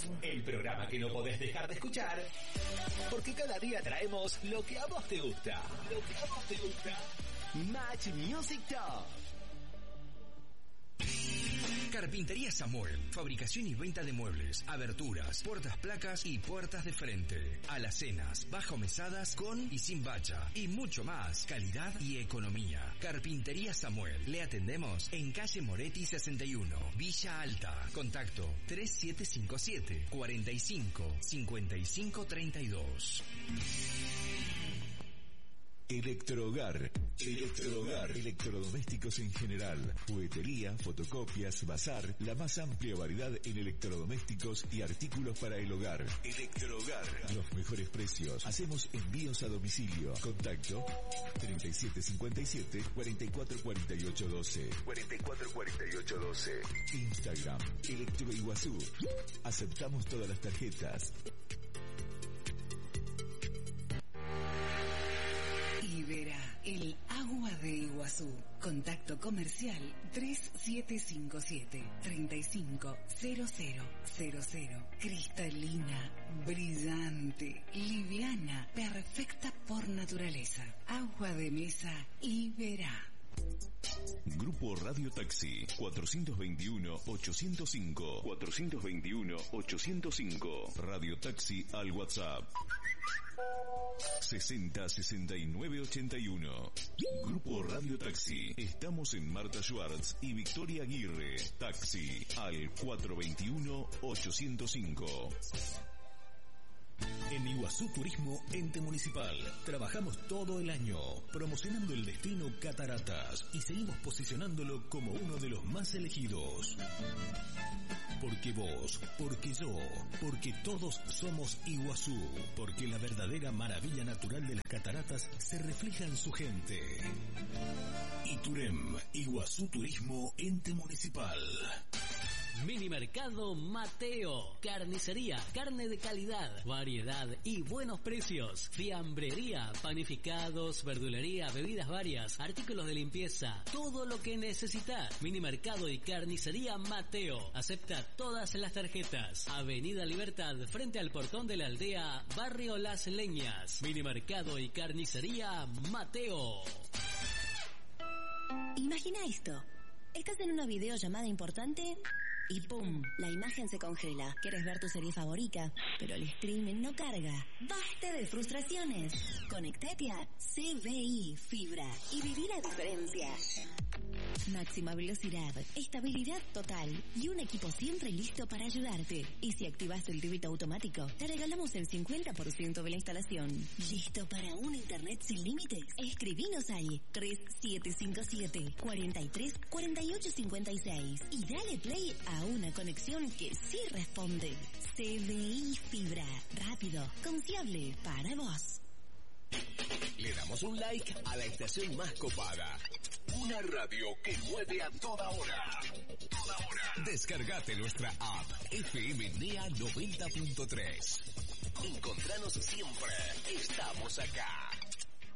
El programa que no podés dejar de escuchar, porque cada día traemos lo que a vos te gusta. Lo que a vos te gusta. Match Music Top. Carpintería Samuel, fabricación y venta de muebles, aberturas, puertas placas y puertas de frente, alacenas, bajo mesadas con y sin bacha y mucho más, calidad y economía. Carpintería Samuel, le atendemos en calle Moretti 61, Villa Alta. Contacto 3757 45 55 32. Electrohogar. Electrodomésticos en general. Juguetería, fotocopias, bazar. La más amplia variedad en electrodomésticos y artículos para el hogar. Electrohogar. Los mejores precios. Hacemos envíos a domicilio. Contacto 3757 444812. 444812. Instagram. Electro Iguazú. Aceptamos todas las tarjetas. Ibera, el agua de Iguazú. Contacto comercial 3757-350000. Cristalina, brillante, liviana, perfecta por naturaleza. Agua de mesa Ibera. Grupo Radio Taxi 421-805. 421-805. Radio Taxi al WhatsApp 60-69-81. Grupo Radio Taxi. Estamos en Marta Schwartz y Victoria Aguirre. Taxi al 421-805. En Iguazú Turismo Ente Municipal trabajamos todo el año promocionando el destino Cataratas y seguimos posicionándolo como uno de los más elegidos. Porque vos, porque yo, porque todos somos Iguazú, porque la verdadera maravilla natural de las cataratas se refleja en su gente. Iturem, Iguazú Turismo Ente Municipal. Minimercado Mateo, carnicería, carne de calidad, variedad y buenos precios, fiambrería, panificados, verdulería, bebidas varias, artículos de limpieza, todo lo que necesitas. Minimercado y carnicería Mateo, acepta todas las tarjetas. Avenida Libertad, frente al portón de la aldea, Barrio Las Leñas. Minimercado y carnicería Mateo. Imagina esto, estás en una videollamada importante y ¡pum! La imagen se congela. ¿Quieres ver tu serie favorita? Pero el streaming no carga. ¡Basta de frustraciones! Conectate a CBI Fibra y viví la diferencia. Máxima velocidad, estabilidad total y un equipo siempre listo para ayudarte. Y si activaste el débito automático, te regalamos el 50% de la instalación. ¿Listo para un internet sin límites? Escribinos al 3757 43 48 56 y dale play a una conexión que sí responde. CBI Fibra, rápido, confiable para vos. Le damos un like a la estación más copada. Una radio que mueve a toda hora. Toda hora. Descargate nuestra app FM NEA 90.3. Encontranos siempre. Estamos acá.